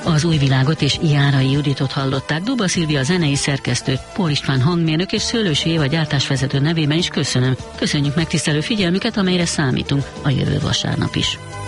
Az Új Világot és Járai Juditot hallották. Duba Szilvia zenei szerkesztő, Pól István hangmérnök és Szőlősi Éva gyártásvezető nevében is köszönjük megtisztelő figyelmüket, amelyre számítunk a jövő vasárnap is.